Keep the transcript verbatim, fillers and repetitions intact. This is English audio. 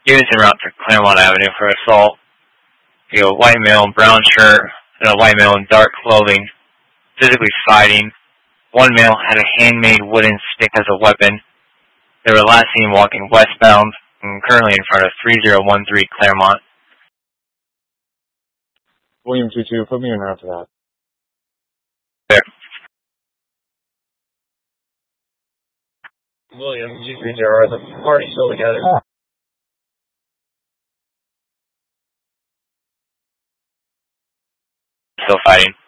He was en route to Claremont Avenue for assault. You know, white male in brown shirt and a white male in dark clothing, physically fighting. One male had a handmade wooden stick as a weapon. They were last seen walking westbound and currently in front of three zero one three Claremont. William two two, put me in after that. There. William G three zero, the party's still together. Oh. Still fighting.